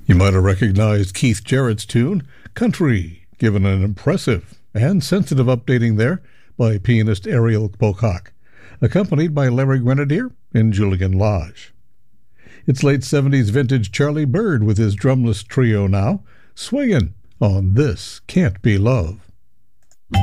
You might have recognized Keith Jarrett's tune, Country, given an impressive and sensitive updating there by pianist Ariel Pocock, accompanied by Larry Grenadier and Julian Lage. It's late 70s vintage Charlie Byrd with his drumless trio now, swinging on This Can't Be Love.